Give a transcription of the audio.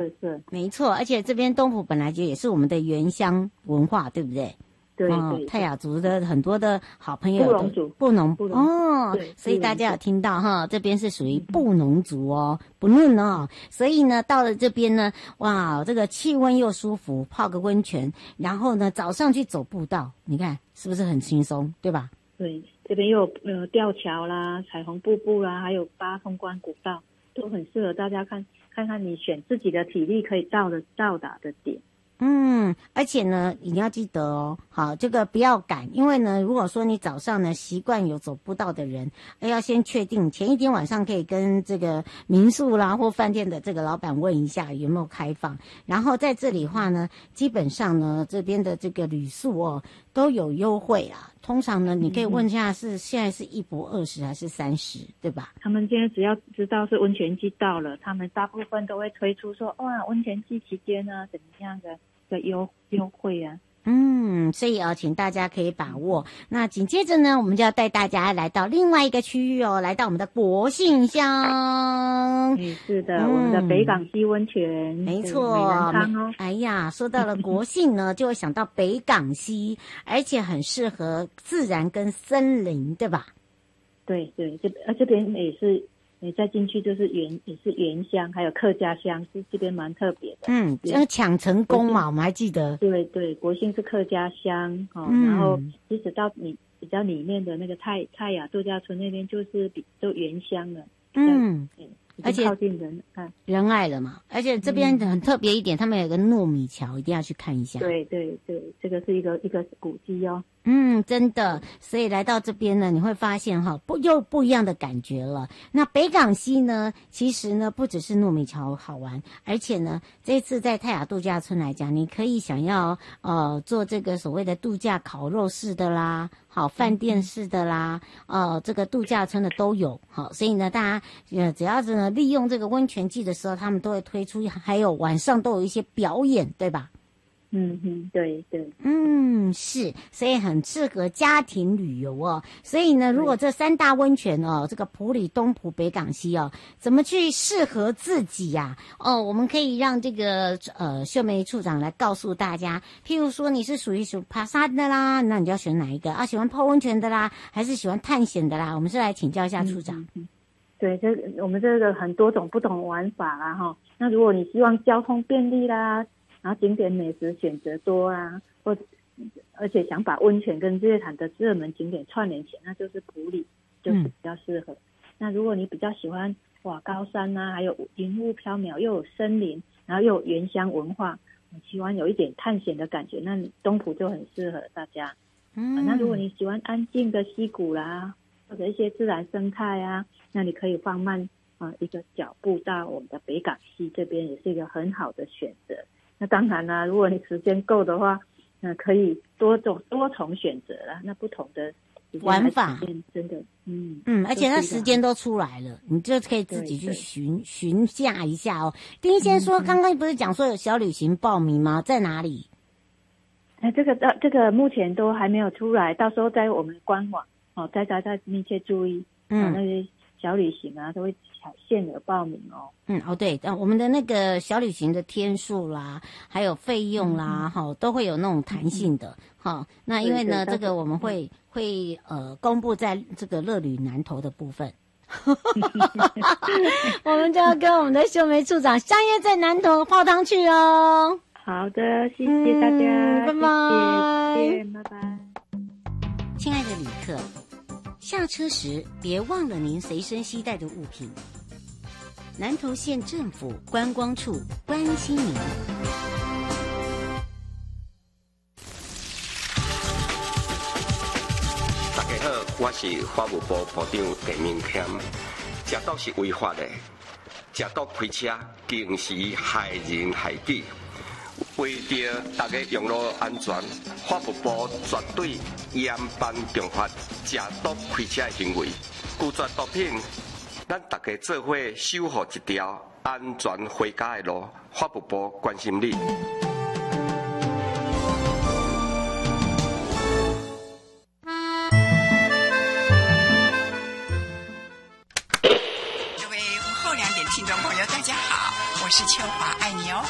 色。 没错，而且这边东埔本来就也是我们的原乡文化，对不对？ 对对， 泰雅族的很多的好朋友，布农哦，所以大家有听到哈，这边是属于布农族哦，不论哦，所以呢，到了这边呢，哇，这个气温又舒服，泡个温泉，然后呢，早上去走步道，你看是不是很轻松，对吧？ 对，这边又有吊桥啦、彩虹瀑布啦，还有八通关古道，都很适合大家看看你选自己的体力可以到达的点。 而且呢，你要记得哦，好，这个不要赶，因为呢，如果说你早上呢习惯有走步道的人，要先确定前一天晚上可以跟这个民宿啦或饭店的这个老板问一下有没有开放，然后在这里的话呢，基本上呢这边的这个旅宿哦都有优惠啦。通常呢，你可以问一下现在是1博20还是30，对吧？ 他们现在只要知道是温泉季到了，他们大部分都会推出说，哇，温泉季期间呢怎么样的优惠啊。 所以请大家可以把握。那紧接着呢，我们就要带大家来到另外一个区域哦，来到我们的国姓乡。 是的，我们的北港溪温泉， 没错， 美人汤哦。 哎呀，说到了国姓呢，就会想到北港溪，而且很适合自然跟森林，对吧？ 对对，这边也是。你再进去就是也是原乡，还有客家乡，是这边蛮特别的。 这个抢成功嘛，我们还记得。 对对，国姓是客家乡然后即使到你比较里面的那个泰雅度假村那边，就是都原乡了。而且靠近仁爱了嘛，而且这边很特别一点，他们有个糯米桥，一定要去看一下。 对对对，这个是一个古迹哦。 真的，所以来到这边呢，你会发现又不一样的感觉了。那北港溪呢，其实呢不只是糯米桥好玩，而且呢，这次在泰雅度假村来讲，你可以想要做这个所谓的度假烤肉式的啦，饭店式的啦，这个度假村的都有。所以呢，大家只要是呢利用这个温泉季的时候，他们都会推出，还有晚上都有一些表演，对吧？ 对对， 是，所以很适合家庭旅游哦。所以呢，如果这3大温泉哦，这个埔里、东埔、北港溪哦，怎么去适合自己呀？我们可以让这个秀梅处长来告诉大家。譬如说，你是属于爬山的啦，那你就要选哪一个啊？喜欢泡温泉的啦，还是喜欢探险的啦？我们是来请教一下处长。 对，我们这个很多种不同玩法啦哈。那如果你希望交通便利啦，然后景点美食选择多啊，而且想把温泉跟日月潭的热门景点串联起来，那就是埔里，就是比较适合。那如果你比较喜欢高山啊，还有云雾飘渺，又有森林，然后又有原乡文化，喜欢有一点探险的感觉，那东埔就很适合大家。那如果你喜欢安静的溪谷啦，或者一些自然生态啊，那你可以放慢一个脚步到我们的北港溪这边，也是一个很好的选择。那当然啦，如果你时间够的话，那可以多重选择啦。那不同的玩法真的， 而且它时间都出来了，你就可以自己去询价一下哦。丁先说，刚刚不是讲说有小旅行报名吗？在哪里？ 这个目前都还没有出来，到时候在我们官网大家再密切注意那些小旅行啊，都会限额报名哦。 对，我们的那个小旅行的天数啦，还有费用啦，都会有那种弹性的。那因为呢，这个我们会公布在这个乐旅南投的部分。我们就要跟我们的秀梅处长相约在南投泡汤去哦。 好的，谢谢大家， 拜拜， 谢谢，拜拜。 亲爱的旅客，下车时别忘了您随身携带的物品。南投县政府观光处关心您。 大家好，我是法务部部长陈明谦。食毒是违法的，食毒开车更是害人害己。为着大家用路安全，法务部绝对严办重罚食毒开车的行为。拒绝毒品，咱大家做伙守护一条安全回家的路。法务部关心你。